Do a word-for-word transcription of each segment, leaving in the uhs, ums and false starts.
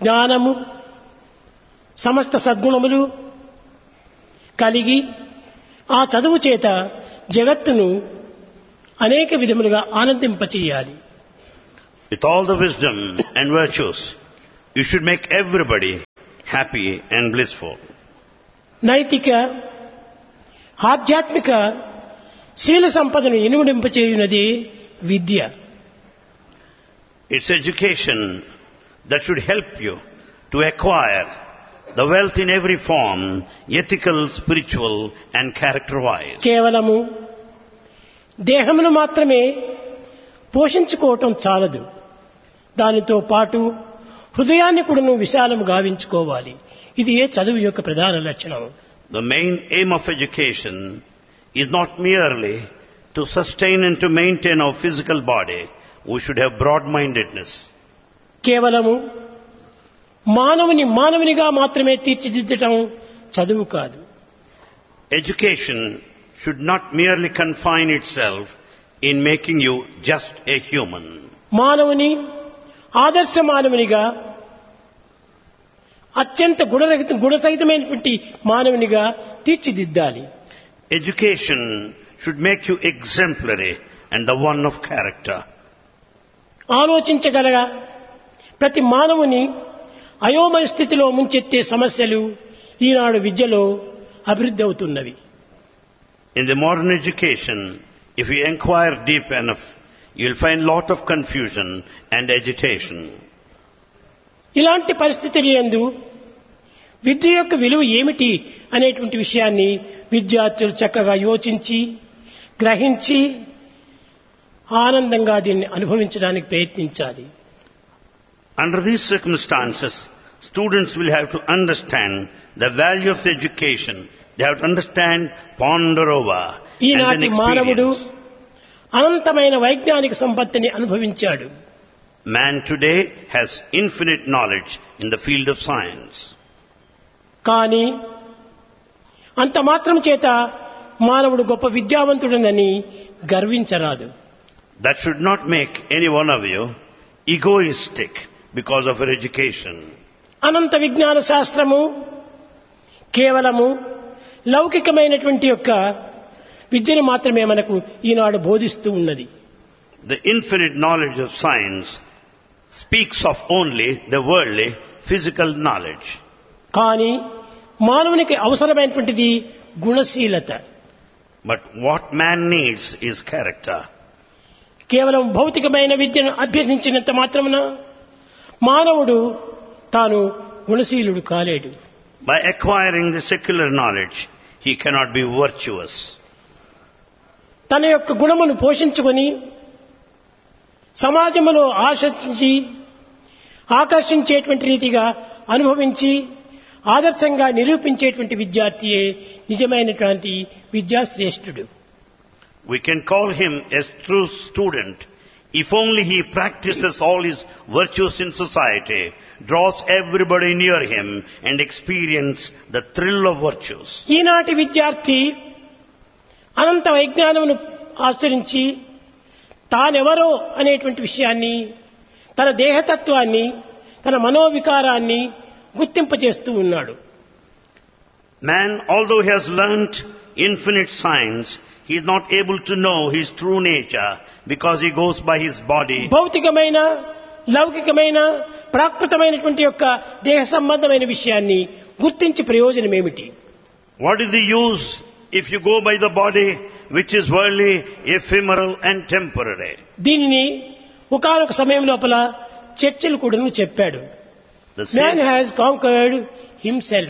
జ్ఞానము సమస్త సద్గుణములు కలిగి ఆ చదువు చేత జగత్తును అనేక విధములుగా ఆనందింపచేయాలి. With all the wisdom and virtues, you should make everybody happy and blissful. నైతిక ఆధ్యాత్మిక శీల సంపదను ఇనుమడింపచేయునది విద్య. It's education that should help you to acquire the wealth in every form, ethical, spiritual and character-wise. కేవలము దేహమును మాత్రమే పోషించుకోవటం చాలదు. దానితో పాటు హృదయాన్ని కూడాను విశాలము గావించుకోవాలి. ఇది ఏ చదువు యొక్క ప్రధాన లక్షణం. The main aim of education is not merely to sustain and to maintain our physical body. We should have broad-mindedness. కేవలము మానవుని మానవునిగా మాత్రమే తీర్చిదిద్దటం చదువు కాదు. Education should not merely confine itself in making you just a human. మానవుని ఆదర్శ మానవునిగా అత్యంత గుణరహిత గుణసహితమైనటువంటి మానవునిగా తీర్చిదిద్దాలి. Education should make you exemplary and the one of character. ఆలోచించగలగా ప్రతి మానవుని అయోమయ స్థితిలో ముంచెత్తే సమస్యలు ఈనాడు విద్యలో అభివృద్ధి అవుతున్నవి. In the modern education, if you inquire deep enough, you will find lot of confusion and agitation. ఇలాంటి పరిస్థితుల యందు విద్య యొక్క విలువ ఏమిటి అనేటువంటి విషయాన్ని విద్యార్థులు చక్కగా యోచించి గ్రహించి ఆనందంగా దీన్ని అనుభవించడానికి ప్రయత్నించాలి. Under these circumstances, students will have to understand the value of the education. They have to understand, ponder over, and then ఈనాటి మానవుడు experience. అనంతమైన వైజ్ఞానిక సంపత్తిని అనుభవించాడు. Man today has infinite knowledge in the field of science. కానీ అంత మాత్రం చేత మానవుడు గొప్ప విద్యావంతుడనని గర్వించరాదు. That should not make any one of you egoistic because of your education. అనంత విజ్ఞాన శాస్త్రము కేవలము లౌకికమైనటువంటి యొక్క విద్యను మాత్రమే మనకు ఈనాడు బోధిస్తూ ఉన్నది. The infinite knowledge of science speaks of only the worldly, physical knowledge. కానీ మానవునికి అవసరమైనటువంటిది గుణశీలత. But what man needs is character. కేవలం భౌతికమైన విద్యను అభ్యసించినంత మాత్రమున మానవుడు తాను గుణశీలుడు కాలేడు. By acquiring the secular knowledge, he cannot be virtuous. తన యొక్క గుణమును పోషించుకొని సమాజంలో ఆశించి ఆకర్షించేటువంటి రీతిగా అనుభవించి ఆదర్శంగా నిరూపించేటువంటి విద్యార్థియే నిజమైనటువంటి విద్యాశ్రేష్ఠుడు. We can call him a true student if only he practices all his virtues in society, draws everybody near him and experience the thrill of virtues. ఈనాటి విద్యార్థి అనంత వైజ్ఞానమును ఆచరించి తానెవరో అనేటువంటి విషయాన్ని తన దేహతత్వాన్ని తన మనోవికారాన్ని గుర్తింపచేస్తూ ఉన్నాడు. Man, although he has learnt infinite science, he is not able to know his true nature because he goes by his body. భౌతికమైన లౌకికమైన ప్రాకృతమైనటువంటి యొక్క దేహ సంబంధమైన విషయాన్ని గుర్తించి ప్రయోజనం ఏమిటి? What is the use if you go by the body which is worldly, ephemeral and temporary? దీనిని ఒకానొక సమయం లోపల చర్చిలు కూడాను చెప్పాడు. The Man same, has conquered himself.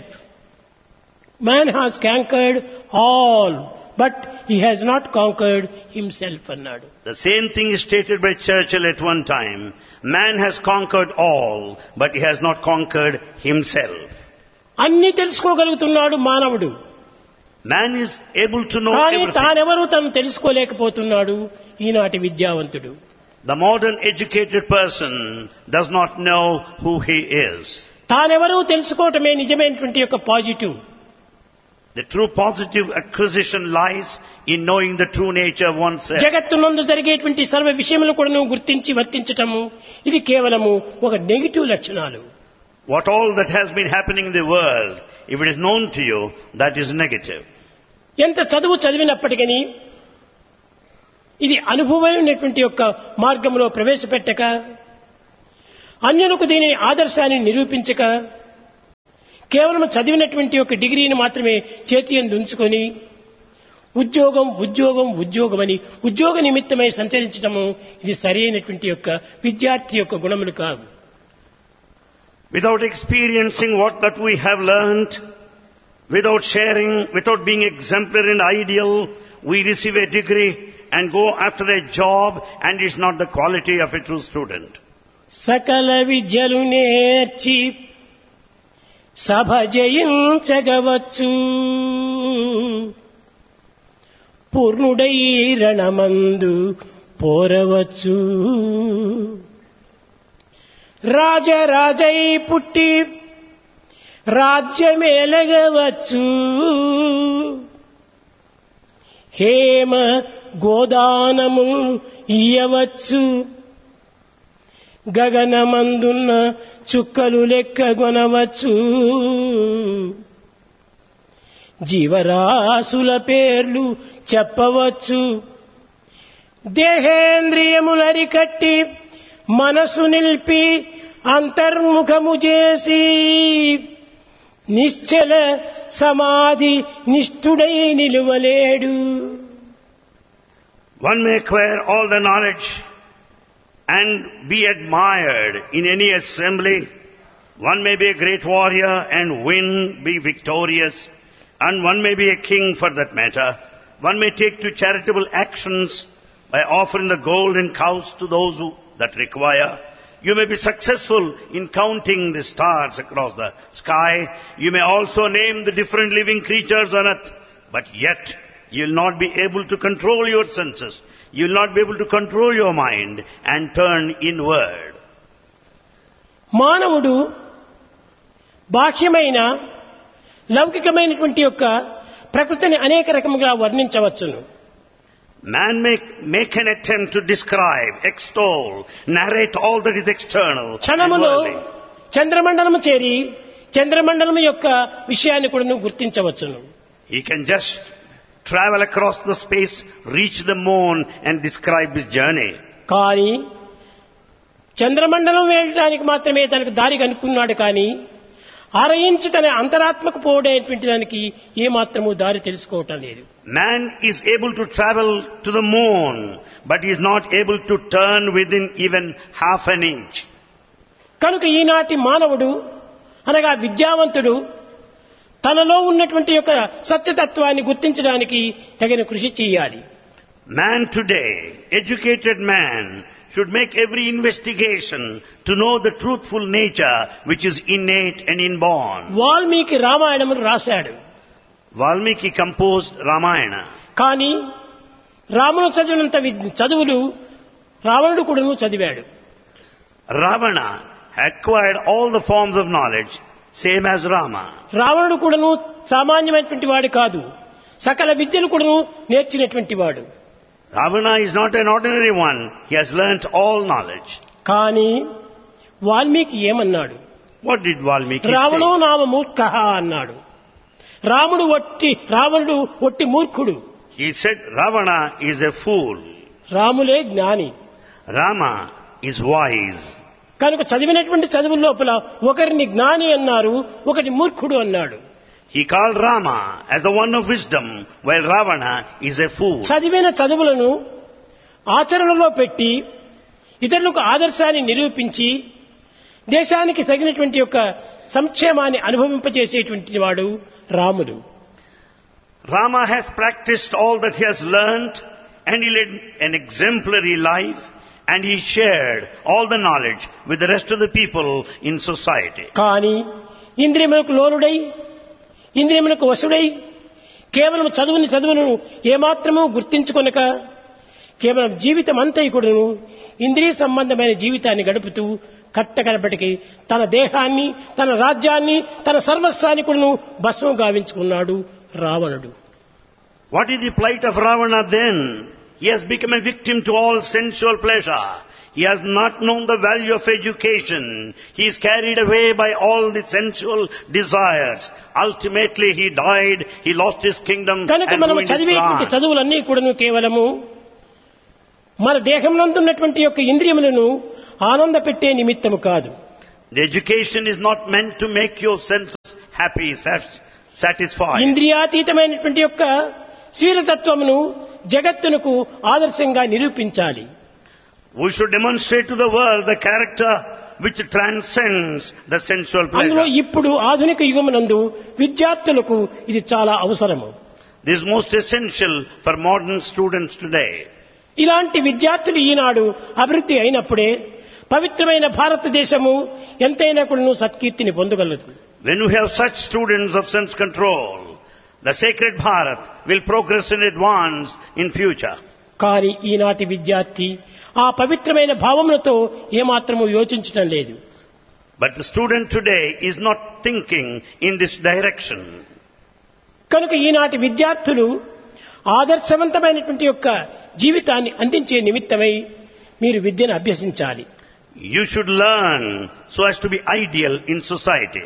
Man has conquered all, but he has not conquered himself అన్నాడు. the same thing is stated by Churchill at one time. Man has conquered all, but he has not conquered himself. అన్ని తెలుసుకోగలుగుతున్నాడు మానవుడు. Man is able to know కానీ everything. తానెవరూ తను తెలుసుకోలేకపోతున్నాడు ఈనాటి విద్యావంతుడు. The modern educated person does not know who he is. తానెవరూ తెలుసుకోవటమే నిజమైనటువంటి యొక్క positive. The true positive acquisition lies in knowing the true nature of oneself. జగత్తునందు జరిగేటువంటి సర్వ విషయములు కూడా గుర్తించి వర్తించటము ఇది కేవలము ఒక నెగిటివ్ లక్షణాలు. What all that has been happening in the world, if it is known to you, that is negative. ఎంత చదువు చదివినప్పటికీ ఇది అనుభవమైనటువంటి యొక్క మార్గంలో ప్రవేశపెట్టక, అన్యులకు దీని ఆదర్శాన్ని నిరూపించక, కేవలం చదివినటువంటి ఒక డిగ్రీని మాత్రమే చేతి యందు ఉంచుకొని ఉద్యోగం ఉద్యోగం ఉద్యోగం అని ఉద్యోగ నిమిత్తమై సంచరించడము ఇది సరైనటువంటి యొక్క విద్యార్థి యొక్క గుణములు కావు. Without experiencing what that we have learned, without sharing, without being exemplary and ideal, we receive a degree and go after a job, and it's not the quality of a true student. సకల విద్యలు నేర్చి సభ జయించగవచ్చు, పూర్ణుడై రణమందు పోరవచ్చు. రాజరాజై పుట్టి రాజ్యమేలగవచ్చు, హేమ గోదానము ఇయ్యవచ్చు. గగనమందున్న చుక్కలు లెక్కగొనవచ్చు, జీవరాశుల పేర్లు చెప్పవచ్చు. దేహేంద్రియములరికట్టి మనసు నిలిపి అంతర్ముఖము చేసి నిశ్చల సమాధి నిష్ఠుడై నిలువలేడు. One may acquire all the knowledge and be admired in any assembly. One may be a great warrior and win, be victorious. And one may be a king for that matter. One may take to charitable actions by offering the gold and cows to those who that require. You may be successful in counting the stars across the sky. You may also name the different living creatures on earth. But yet, you will not be able to control your senses. You will not be able to control your mind and turn inward. మానవుడు బాహ్యమైన లౌకికమైనటువంటి యొక్క ప్రకృతిని అనేక రకముగా వర్ణించవచ్చును. Man may make an attempt to describe, extol, narrate all that is external and క్షణములో worldly. చంద్రమండలము చేరి చంద్రమండలము యొక్క విషయాన్ని కూడా గుర్తించవచ్చును. He can just travel across the space, reach the moon and describe his journey. కానీ చంద్రమండలం వెళ్ళడానికి మాత్రమే తనకు దారి కనుక్కున్నాడు, కానీ ఆరయించి తన అంతరాత్మకు పోవడేటువంటి దానికి ఏమాత్రము దారి తెలుసుకోవటం లేదు. Man is able to travel to the moon, but he is not able to turn within even half an inch. కనుక ఈనాటి మానవుడు అనగా విద్యావంతుడు తనలో ఉన్నటువంటి యొక్క సత్యతత్వాన్ని గుర్తించడానికి తగిన కృషి చేయాలి. Man today, educated man, should make every investigation to know the truthful nature which is innate and inborn. Valmiki రామాయణమును రాశాడు. Valmiki composed Ramayana. కానీ రాముడు చదివినంత వి- చదువులు రావణుడు కూడాను చదివాడు. Ravana acquired all the forms of knowledge, same as Rama. రావణుడు కూడాను సామాన్యమైనటువంటి వాడు కాదు, సకల విద్యలు కూడాను నేర్చినటువంటి వాడు. Ravana is not an ordinary one. He has learnt all knowledge. కానీ వాల్మీకి ఏమన్నాడు? What did Valmiki రావణో say? నామ మూర్ఖ అన్నాడు. రాముడు ఒట్టి రావణుడు ఒట్టి మూర్ఖుడు, He said Ravana is a fool. రాములే జ్ఞాని. Rama is wise. కనుక చదివినటువంటి చదువుల లోపల ఒకరిని జ్ఞాని అన్నారు, ఒకటి మూర్ఖుడు అన్నాడు. He called Rama as the one of wisdom, while Ravana is a fool. చదివిన చదువులను ఆచరణలో పెట్టి ఇతరులకు ఆదర్శాన్ని నిరూపించి దేశానికి తగినటువంటి యొక్క సంక్షేమాన్ని అనుభవింపజేసేటువంటి వాడు రాముడు. Rama has practiced all that he has learnt, and he led an exemplary life, and he shared all the knowledge with the rest of the people in society. కానీ ఇంద్రియములకు లోనుడై ఇంద్రియములకు వశుడై కేవలం చదువుని చదువును ఏమాత్రమూ గుర్తించుకొనక కేవలం జీవితం అంతా కూడాను ఇంద్రియ సంబంధమైన జీవితాన్ని గడుపుతూ కట్టకడపటికి తన దేహాన్ని, తన రాజ్యాన్ని, తన సర్వస్వాన్ని కూడాను భస్మం గావించుకున్నాడు రావణుడు. What is the plight of Ravana then? He has become a victim to all sensual pleasure. He has not known the value of education. He is carried away by all the sensual desires. Ultimately he died, he lost his kingdom కనుక and మనం ruined his చదివేటువంటి plan. చదువులన్నీ కూడాను కేవలము మన దేహంలో ఉన్నటువంటి యొక్క ఇంద్రియములను ఆనంద పెట్టే నిమిత్తము కాదు. The education is not meant to make your senses happy, sat- satisfied. ఇంద్రియాతీతమైనటువంటి యొక్క శీలతత్వమును జగత్తునకు ఆదర్శంగా నిరూపించాలి. We should demonstrate to the world the character which transcends the sensual అందులో pleasure. ఇప్పుడు ఆధునిక యుగమునందు విద్యార్థులకు ఇది చాలా అవసరము. This is most essential for modern students today. ఇలాంటి విద్యార్థులు ఈనాడు అభివృద్ధి అయినప్పుడే పవిత్రమైన భారతదేశము ఎంతైనా కూడా సత్కీర్తిని పొందగలదు. When we have such students of sense control, the sacred Bharat will progress and advance in future. కానీ ఈనాటి విద్యార్థి ఆ పవిత్రమైన భావములతో ఏమాత్రము యోచించటం లేదు. But the student today is not thinking in this direction. కనుక ఈనాటి విద్యార్థులు ఆదర్శవంతమైనటువంటి యొక్క జీవితాన్ని అందించే నిమిత్తమై మీరు విద్యను అభ్యసించాలి. You should learn so as to be ideal in society.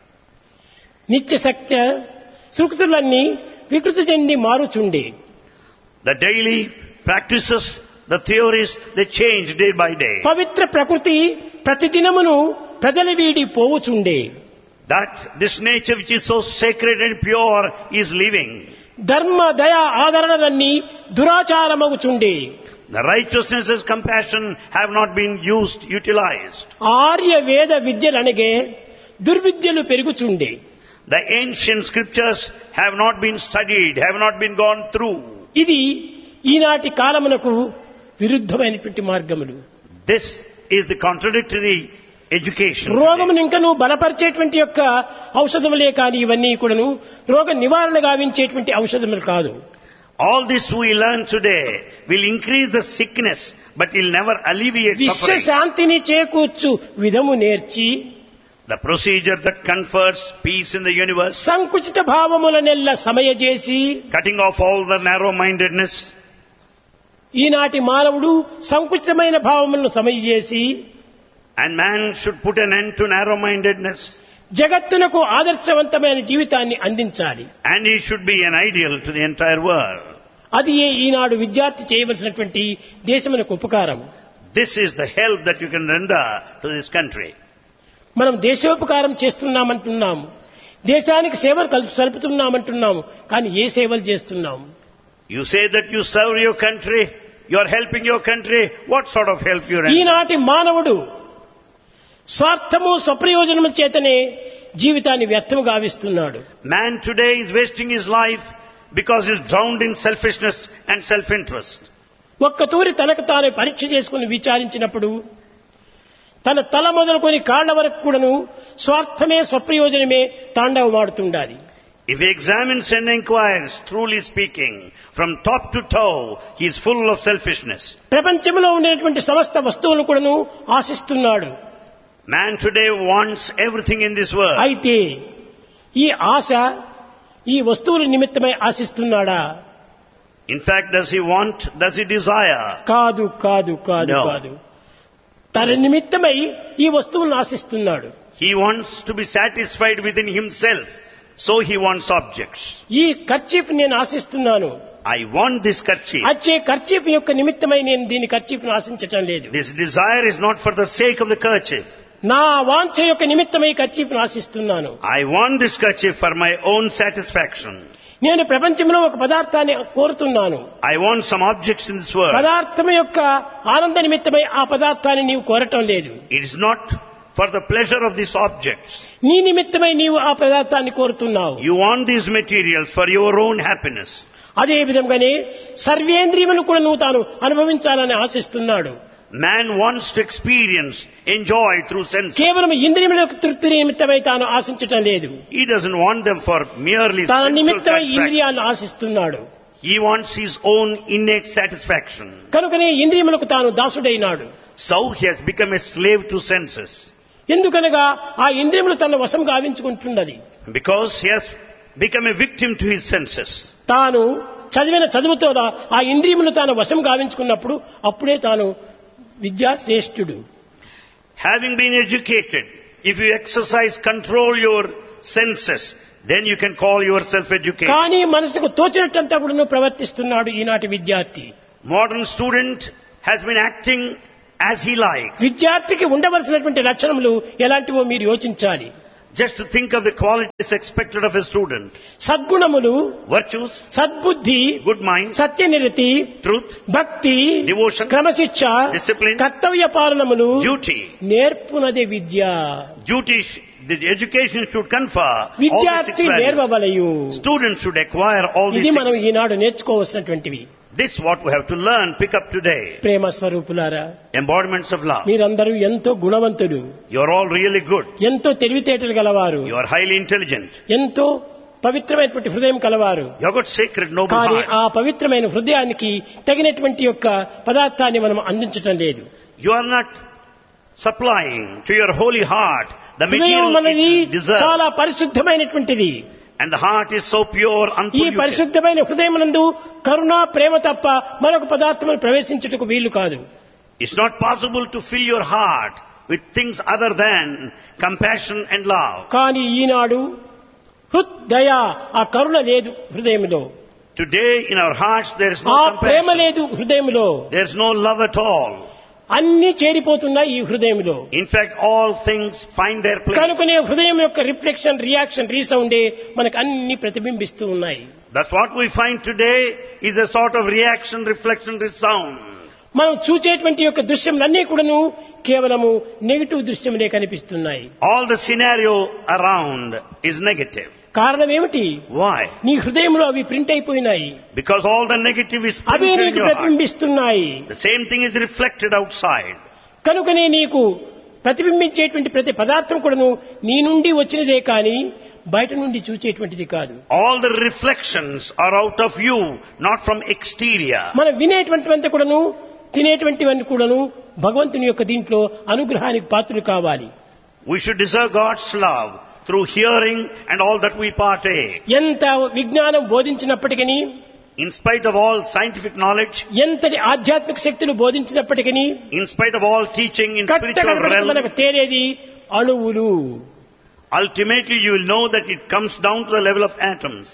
నిత్య సత్య సృక్తులన్నీ వికృతి చెంది మారుచుండే. The daily practices, the theories, they change day by day. పవిత్ర ప్రకృతి ప్రతిదినమును ప్రజల వీడి పోవుచుండే. That this nature which is so sacred and pure is living. ధర్మ దయ ఆదరణలన్నీ దురాచారమగుచుండే. The righteousnesses, compassion have not been used, utilized. Arya వేద విద్యలనగే దుర్విద్యలు పెరుగుచుండే. The ancient scriptures have not been studied, have not been gone through. ఇది ఈనాటి కాలమునకు విరుద్ధమైనటువంటి మార్గములు. This is the contradictory education. రోగమును ఇంకను బలపరిచేటువంటి యొక్క ఔషధములే కానీ ఇవన్నీ కూడాను రోగ నివారణ గావించేటువంటి ఔషధములు కాదు. All this we learn today will increase the sickness, but will never alleviate విశ్వ suffering. శాంతిని చేకూర్చు విధము నేర్చి The procedure that confers peace in the universe, సంకుచిత భావములనెల్ల సమయజేసి cutting off all the narrow-mindedness. ఈనాటి మానవుడు సంకుచితమైన భావములను సమయజేసి And man should put an end to narrow-mindedness. జగత్తునకు ఆదర్శవంతమైన జీవితాన్ని అందించాలి. And he should be an ideal to the entire world. అది ఏ ఈనాడు విద్యార్థి చేయవలసినటువంటి దేశమునకు ఉపకారం. This is the help that you can render to this country. మనం దేశోపకారం చేస్తున్నామంటున్నాము, దేశానికి సేవలు కల్ప- సలుపుతున్నామంటున్నాము, కానీ ఏ సేవలు చేస్తున్నాము? You say that you serve your country, you are helping your country. What sort of help you render? ఈనాటి మానవుడు స్వార్థము స్వప్రయోజనము చేతనే జీవితాన్ని వ్యర్థము గావిస్తున్నాడు. Man today is wasting his life because he is drowned in selfishness and self-interest. ఒక్క తూరి తనకు తాను పరీక్ష చేసుకుని విచారించినప్పుడు తన తల మొదలుకొని కాళ్ల వరకు కూడాను స్వార్థమే స్వప్రయోజనమే తాండవమాడుతుండాలి. If he examines and inquires, truly speaking, from top to toe, he is full of selfishness. ప్రపంచంలో ఉండేటువంటి సమస్త వస్తువులను కూడాను ఆశిస్తున్నాడు. Man today wants everything in this world. అయితే ఈ ఆశ ఈ వస్తువుల నిమిత్తమై ఆశిస్తున్నాడా? In fact, does he want, does he desire? కాదు కాదు కాదు No. కాదు. తన నిమిత్తమై ఈ వస్తువులను ఆశిస్తున్నాడు. He wants to be satisfied within himself, so he wants objects. ఈ కర్చీఫ్ నేను ఆశిస్తున్నాను. I want this kerchief. అచ్చే కర్చీఫ్ యొక్క నిమిత్తమై నేను దీని కర్చీఫ్ను ఆశించటం లేదు. This desire is not for the sake of the kerchief. నా వాంఛ యొక్క నిమిత్తమై కర్చీఫ్ను ఆశిస్తున్నాను. I want this kerchief for my own satisfaction. నేను ప్రపంచంలో ఒక పదార్థాన్ని కోరుతున్నాను. I want some objects in this world. పదార్థం యొక్క ఆనంద నిమిత్తమై ఆ పదార్థాన్ని నీవు కోరటం లేదు. It is not for the pleasure of these objects. నీ నిమిత్తమై నీవు ఆ పదార్థాన్ని కోరుతున్నావు. You want these materials for your own happiness. అదే విధంగానే సర్వేంద్రియములు కూడా నువ్వు తాను అనుభవించాలని ఆశిస్తున్నాడు. Man wants to experience, enjoy through senses. కేవలం ఇంద్రియములకు తృప్తి నిమిత్తమై తాను ఆశించటం లేదు. He doesn't want them for merely తన sensual నిమిత్తమై satisfaction. ఇంద్రియాలను ఆశిస్తున్నాడు. He wants his own innate satisfaction. కనుకనే ఇంద్రియములకు తాను దాసుడైనాడు. So he has become a slave to senses. ఎందుకనగా ఆ ఇంద్రియములు తన వశం గావించుకుంటున్నది. Because he has become a victim to his senses. తాను చదివిన చదువుతో ఆ ఇంద్రియములు తాను వశం గావించుకున్నప్పుడు అప్పుడే తాను విద్యాశ్రేష్ఠుడు. Having been educated, if you exercise, control your senses, then you can call yourself educated. కానీ మనసుకు తోచినట్టంతా కూడా ప్రవర్తిస్తున్నాడు ఈనాటి విద్యార్థి. Modern student has been acting as he likes. విద్యార్థికి ఉండవలసినటువంటి లక్షణములు ఎలాంటివో మీరు యోచించాలి. Just to think of the qualities expected of a student. సద్గుణములు, Virtues, సద్బుద్ధి, good mind, సత్యనిరతి, truth, భక్తి, devotion, క్రమశిక్ష, discipline, కర్తవ్య పాలనములు duty. నేర్పునదే Vidya. Duty, sh- the education should confer all the six విద్యార్థి values. నేర్వవలయు. Students should acquire all ఇది these మనం six. Eenadu నేర్చుకోవాల్సినటువంటివి. This what we have to learn, pick up today. ప్రేమ స్వరూపులారా, Embodiments of love. మీరందరూ ఎంతో గుణవంతుడు, You are all really good. ఎంతో తెలివితేటలు గలవారు, You are highly intelligent. ఎంతో పవిత్రమైనటువంటి హృదయం కలవారు. You have got sacred, noble కానీ heart. ఆ పవిత్రమైన హృదయానికి తగినటువంటి యొక్క పదార్థాన్ని మనం అందించటం లేదు. You are not supplying to your holy heart the హృదయం material అనేది it deserves. చాలా పరిశుద్ధమైనటువంటిది. And the heart is so pure, ఈ unpolluted. పరిశుద్ధమైన హృదయం నందు కరుణ, ప్రేమ తప్ప మరొక పదార్థములు ప్రవేశించుటకు వీలు కాదు. It's not possible to fill your heart with things other than compassion and love. కానీ ఈనాడు హృదయ ఆ కరుణ లేదు హృదయంలో, Today in our hearts there is ఆ no ప్రేమ compassion. లేదు హృదయంలో. There is no love at all. అన్ని చేరిపోతున్నాయి ఈ హృదయంలో. In fact, all things find their place. కనుకనే హృదయం యొక్క రిఫ్లెక్షన్, రియాక్షన్, రీసౌండే మనకు అన్ని ప్రతిబింబిస్తూ ఉన్నాయి. That's what we find today is a sort of reaction, reflection, resound. మనం చూచేటువంటి యొక్క దృశ్యములన్నీ కూడాను కేవలము నెగిటివ్ దృశ్యములే కనిపిస్తున్నాయి. All the scenario around is negative. కారణం ఏమిటి? Why? నీ హృదయంలో అవి ప్రింట్ అయిపోయినాయి, Because all the negative is away printed in నీకు your heart. ప్రతిబింబిస్తున్నాయి. The same thing is reflected outside. కనుకనే నీకు ప్రతిబింబించేటువంటి ప్రతి పదార్థం కూడాను నీ నుండి వచ్చినదే కానీ బయట నుండి చూచేటువంటిది కాదు. All the reflections are out of you, not from exterior. మనం వినేటువంటివంతా కూడాను, తినేటువంటివన్నీ కూడాను భగవంతుని యొక్క దీంట్లో అనుగ్రహానికి పాత్రులు కావాలి. We should deserve God's love through hearing and all that we partake. ఎంత విజ్ఞానం బోధించినప్పటికీ, In spite of all scientific knowledge, ఎంతటి ఆధ్యాత్మిక శక్తులు బోధించినప్పటికీ, in spite of all teaching in spiritual కట్టకడపడికి మనకు realm, తేలేది అణువులు. ultimately you will know that it comes down to the level of atoms.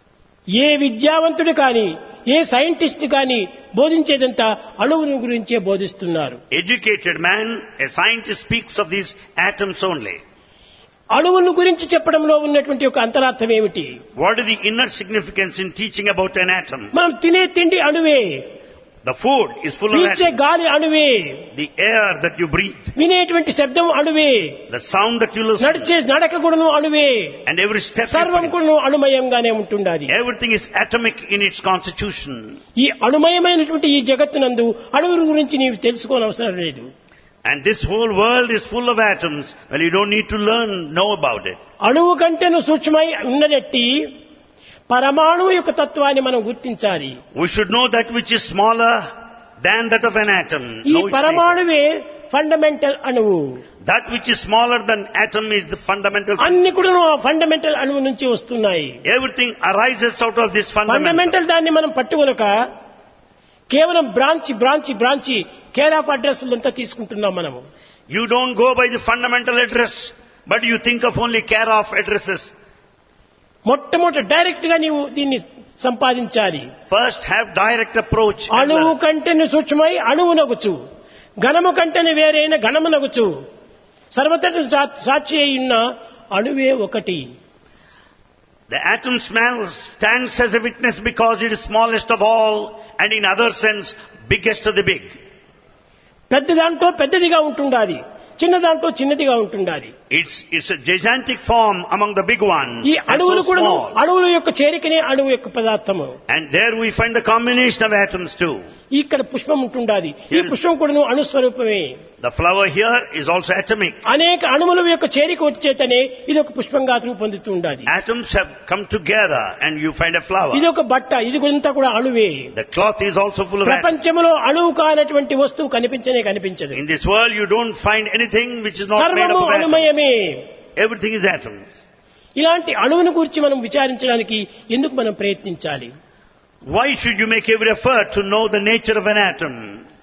ఏ విద్యావంతుడు కానీ, ఏ scientist కానీ బోధించేదంతా అణువుల గురించే బోధిస్తున్నారు. Educated man, a scientist speaks of these atoms only. అణువుల గురించి చెప్పడంలో ఉన్నటువంటి ఒక అంతరార్థం ఏమిటి? What is the inner significance in teaching about an atom? మనం తినే తిండి అణువే, The food is full of పీల్చే atoms. గాలి అణువే, The air that you breathe, వినేటువంటి శబ్దం అణువే, the sound that you listen, నడిచే నడక కూడాను అణువే, and every step you సర్వం follow. కూడాను అణుమయంగానే ఉంటుండాలి. Everything is atomic in its constitution. ఈ అణుమయమైనటువంటి ఈ జగత్తునందు అణువుల గురించి నీవు తెలుసుకోనవసరం లేదు. And this whole world is full of atoms. Well, you don't need to learn, know about it. అణువు కంటేను సూక్ష్మై ఉన్నదట్టి పరమాణువు యొక్క తత్వాన్ని మనం గుర్తించాలి. We should know that which is smaller than that of an atom. ఈ Know its nature. పరమాణువే ఫండమెంటల్ అణువు. That which is smaller than atom is the fundamental. అన్ని కూడా ఆ ఫండమెంటల్ అణువు నుంచి వస్తున్నాయి. Everything arises out of this fundamental. Fundamental దాన్ని మనం పట్టుకొనక కేవలం branch branch branch care of address అంతా తీసుకుంటున్నాం మనము. You don't go by the fundamental address, but you think of only care of addresses. మొట్టమొదట డైరెక్ట్ గా నీవు దీన్ని సంపాదించాలి. First have direct approach. and అణువు learn. కంటేను సూక్ష్మై అణువునగుచు, ఘనము కంటేను వేరైన ఘనమునగుచు, సర్వతట సాక్షి అయి ఉన్న అణువే ఒకటి. The atom smell stands as a witness because it is smallest of all, and in other sense, biggest of the big. పెద్ద దాంట్లో పెద్దదిగా ఉంటుండాలి, చిన్న దాంట్లో చిన్నదిగా ఉంటుండాలి. It's, it's a gigantic form among the big ones, ఈ and అణువులు so కూడా small. అణువుల యొక్క చేరికనే అణువు యొక్క పదార్థము. And there we find the combination of atoms too. ఇక్కడ పుష్పం ఉంటుండాలి, ఈ Yes. పుష్పం కూడా అణుస్వరూపమే. The flower here is also atomic. అనేక అణువుల యొక్క చేరిక వచ్చేతనే ఇది ఒక పుష్పంగా రూపొందుతూ ఉండాలి. Atoms have come together and you find a flower. ఇది ఒక బట్ట, ఇది అంతా కూడా అణువే. The cloth is also full of atoms. ప్రపంచంలో అణువు కానటువంటి వస్తువు కనిపించనే కనిపించదు. In this world you don't find anything which is not made సర్వము up of atoms. అణుమయమే. Everything is atoms. ఇలాంటి అణువును గురించి మనం విచారించడానికి ఎందుకు మనం ప్రయత్నించాలి? Why should you make every effort to know the nature of an atom?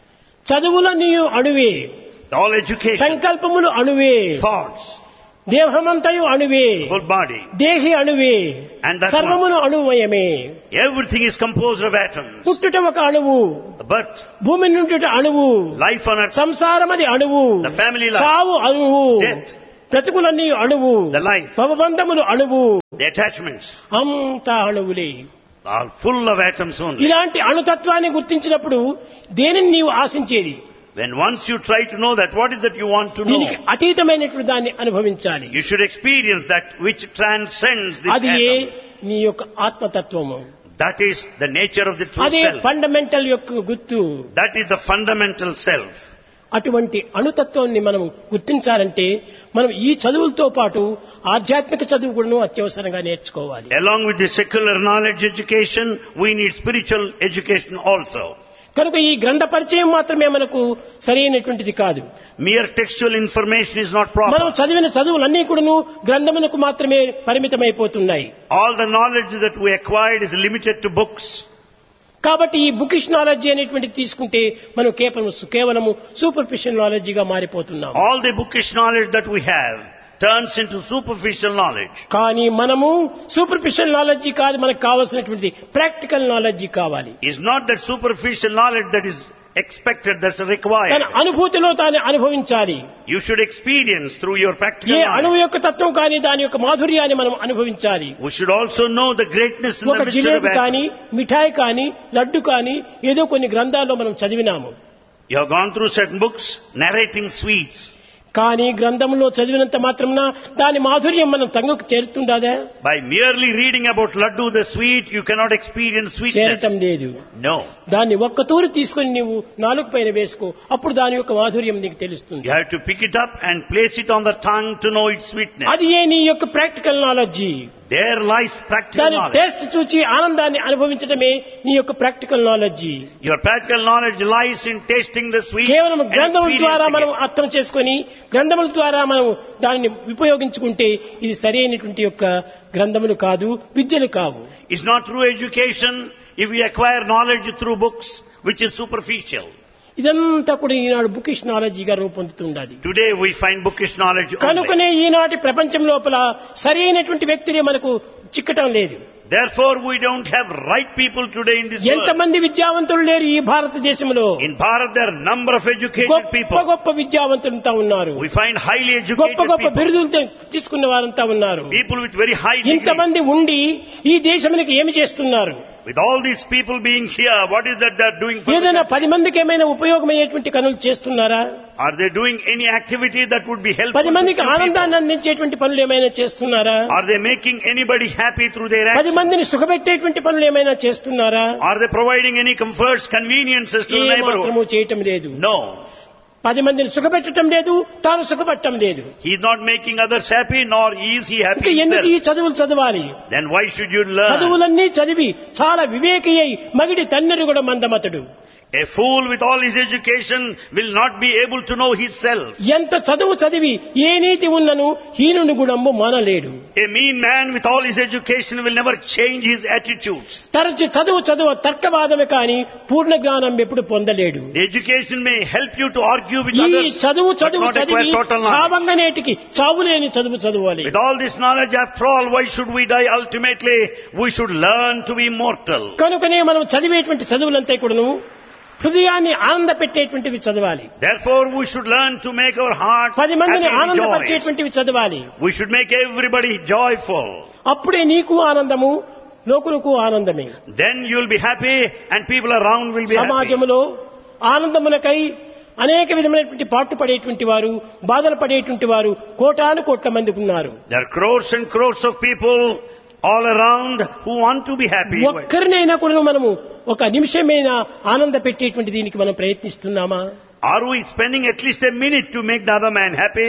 చదువులన్నీ అణువే, All education, సంకల్పములు అణువే, thoughts, దేహమంతయు అణువే, whole body, దేహి అణువే, and that సర్వమును అణువయమే. everything is composed of atoms. పుట్టుట ఒక అణువు, The birth, భూమి నుండి అణువు, life on earth, సంసారమది అణువు, the family life, చావు అణువు, death, బ్రతుకులన్నీ అణువు, the life, భవబంధములు అణువు, the attachments అంతా అణువులే. are full of atoms only. ఇలాంటి అణుతత్వాన్ని గుర్తించినప్పుడు దేనిని నీవు ఆశించేది? When once you try to know that, what is that you want to దీనికి know? అతీతమైనటువంటి దాన్ని అనుభవించాలి. You should experience that which transcends this అది ఏ atom. నీ యొక్క ఆత్మతత్వము. That is the nature of the true అదే self. ఫండమెంటల్ యొక్క గుర్తు. That is the fundamental self. అటువంటి అణుతత్వాన్ని మనం గుర్తించాలంటే మనం ఈ చదువులతో పాటు ఆధ్యాత్మిక చదువు కూడా అత్యవసరంగా నేర్చుకోవాలి. Along with the secular knowledge education, we need spiritual education also. కనుక ఈ గ్రంథ పరిచయం మాత్రమే మనకు సరైనటువంటిది కాదు. Mere textual information is not మనం proper. చదివిన చదువులన్నీ కూడాను గ్రంథములకు మాత్రమే పరిమితమైపోతున్నాయి. All the knowledge that we acquired is limited to books. కాబట్టి ఈ బుకిష్ నాలెడ్జీ అనేటువంటిది తీసుకుంటే మనం కేవలం కేవలము superficial నాలెడ్జీగా మారిపోతున్నాం. All the bookish knowledge that we have turns into superficial knowledge. కానీ మనము సూపర్ఫిషియల్ నాలెడ్జీ కాదు, మనకు కావాల్సినటువంటి ప్రాక్టికల్ నాలెడ్జీ కావాలి. It's not that superficial knowledge that is expected, that's required. తన అనుభూతిలో తాను అనుభవించాలి. You should experience through your practical ఏ అణువు knowledge. యొక్క తత్వం కానీ దాని యొక్క మాధుర్యాన్ని మనం అనుభవించాలి. We should also know the greatness in ఒక the mystery of jalebi atom. కానీ మిఠాయి కానీ లడ్డు కానీ ఏదో కొన్ని గ్రంథాల్లో మనం చదివినాము. You have gone through certain books narrating sweets. కానీ గ్రంథంలో చదివినంత మాత్రమున దాని మాధుర్యం మనం తంగుకు చేరుతుండదా? By merely reading about laddu the sweet, you cannot experience చేరటం sweetness. లేదు. No. దాన్ని ఒక్క తూరు తీసుకొని నీవు నాలుగు పైన వేసుకో, అప్పుడు దాని యొక్క మాధుర్యం నీకు తెలుస్తుంది. You have to pick it up and place it on the tongue to know its sweetness. అది ఏ నీ యొక్క practical knowledge. There lies practical దాని knowledge. టేస్ట్ చూచి ఆనందాన్ని అనుభవించడమే నీ యొక్క practical knowledge. Your practical knowledge lies in tasting the sweet కేవలం and గ్రంథముల ద్వారా మనం experiencing it. అర్థం చేసుకొని గ్రంథముల ద్వారా మనం దానిని ఉపయోగించుకుంటే ఇది సరైనటువంటి యొక్క గ్రంథములు కాదు, విద్యలు కావు. It's not true education if we acquire knowledge through books, which is superficial. ఇదంతా కూడా ఈనాడు bookish నాలెడ్జీగా రూపొందుతుండాలి. Today we find bookish knowledge only. కనుకనే ఈనాటి ప్రపంచం లోపల సరైనటువంటి వ్యక్తులే మనకు చిక్కటం లేదు. Therefore we don't have right people today in this world. ఎంతమంది విద్యావంతులు లేరు ఈ భారతదేశంలో. In Bharat there are number of educated గొప్ప people. గొప్ప విద్యావంతులంతా ఉన్నారు. We find highly గొప్ప educated గొప్ప people. బిరుదులు తీసుకున్న వారంతా ఉన్నారు. People with very high degrees. ఇంతమంది ఉండి ఈ దేశానికి ఏమి చేస్తున్నారు? With all these people being here, what is that they are doing for the ఏదైనా country? పది మందికి ఏమైనా ఉపయోగమయ్యేటువంటి పనులు చేస్తున్నారా? Are they doing any activity that would be helpful పది to మందికి few people? ఆనందాన్ని అందించేటువంటి పనులు ఏమైనా చేస్తున్నారా? Are they making anybody happy through their పది actions? మందిని సుఖపెట్టేటువంటి పనులు ఏమైనా చేస్తున్నారా? Are they providing any comforts, conveniences to the A neighborhood? మాత్రము చేయటం లేదు. No. పది మందిని సుఖపెట్టడం లేదు, తాను సుఖపట్టడం లేదు. He is not making others happy, nor is he happy ఇంకా ఎందుకు ఈ himself. చదువులు చదవాలి? Then why should you learn? చదువులన్నీ చదివి చాలా వివేకి అయి మగిడి తన్నెరు కూడా మందమతడు. A fool with all his education will not be able to know his self. ఎంత చదువు చదివి ఏ నీతి ఉన్నను హీనుని గుణము మానలేడు. A mean man with all his education will never change his attitudes. తరచి చదువు చదువు తర్కవాదమే కాని పూర్ణ జ్ఞానం ఎప్పుడు పొందలేడు. The education may help you to argue with ఈ others, చదువు but చదువు not చదివి acquire total knowledge. చావంగనేటికి చావులేని చదువు చదవాలి. With all this knowledge, after all, why should we die? Ultimately, we should learn to be immortal. కనుకనే మనం చదివేటువంటి చదువులంతా కూడాను హృదయాన్ని ఆనంద పెట్టేటువంటివి చదవాలి. Therefore, we should learn to make our hearts పది మందిని happy and joyous. ఆనందపరిచేటువంటివి చదవాలి. We should make everybody joyful. అప్పుడే నీకు ఆనందము, లోకులకు ఆనందమే. Then you will be happy and people around will be happy. సమాజంలో ఆనందములకై అనేక విధమైనటువంటి పాటు పడేటువంటి వారు, బాధలు పడేటువంటి వారు కోటాను కోట్ల మంది ఉన్నారు. There are crores and crores of people all around who want to be happy. ఒక్కరినైనా కూడా మనము ఒక నిమిషమైనా ఆనంద పెట్టేటువంటి దీనికి మనం ప్రయత్నిస్తున్నామా? Are we spending at least a minute to make the other man happy?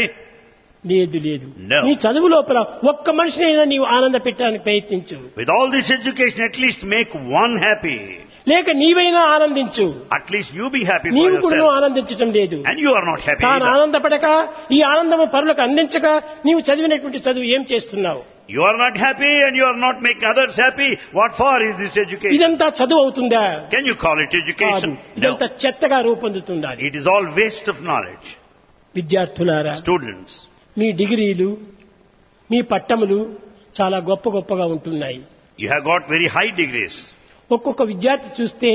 లేదు లేదు. No. నీ చదువు లోపల ఒక్క మనిషినైనా నీవు ఆనంద పెట్టడానికి ప్రయత్నించు. With all this education, at least make one happy. లేక నీవైనా ఆనందించు. At least you be happy for నీవు కూడా yourself. ఆనందించటం లేదు. And you are not happy తాను either. ఆనందపడక ఈ ఆనందము పరులకు అందించక నీవు చదివినటువంటి చదువు ఏం చేస్తున్నావు? You are not happy and you are not making others happy. What for is this education? ఇదంతా చదువు అవుతుందా? Can you call it కాదు. education? No. ఇదంతా చెత్తగా రూపొందుతుండాలి. It is all waste of knowledge. విద్యార్థులారా, Students, మీ డిగ్రీలు మీ పట్టములు చాలా గొప్ప గొప్పగా ఉంటున్నాయి. you have got very high degrees. ఒక్కొక్క విద్యార్థి చూస్తే